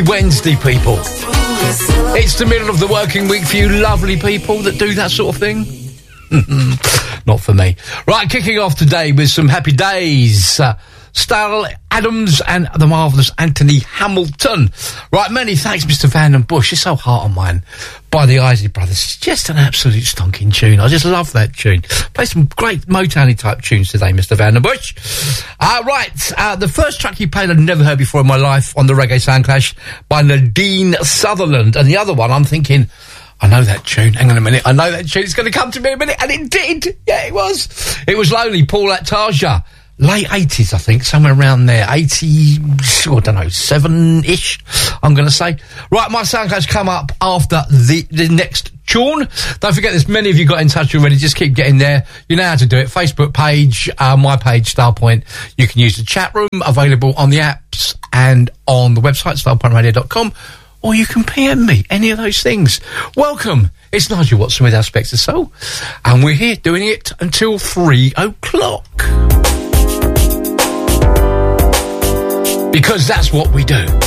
Wednesday, people. It's the middle of the working week for you lovely people that do that sort of thing. Not for me. Right, kicking off today with some happy days. Style Adams and the marvellous Anthony Hamilton. Right, many thanks, Mr. Van den Bush. It's so heart of mine by the Isley Brothers. It's just an absolute stonking tune. I just love that tune. Play some great Motown-y type tunes today, Mr. Van den Bush. The first track you played I'd never heard before in my life on the Reggae Soundclash by Nadine Sutherland. And the other one, I'm thinking, I know that tune. Hang on a minute. I know that tune. It's going to come to me in a minute. And it did. Yeah, it was. It was Lonely, Paul Attaja. Late 80s, I think, somewhere around there. 80, I don't know, 7-ish, I'm going to say. Right, my Soundclash come up after the next tune. Don't forget, there's many of you got in touch already. Just keep getting there. You know how to do it. Facebook page, my page, Starpoint. You can use the chat room, available on the apps and on the website, starpointradio.com. Or you can PM me, any of those things. Welcome. It's Nigel Watson with Aspects of Soul. And we're here doing it until 3 o'clock. Because that's what we do.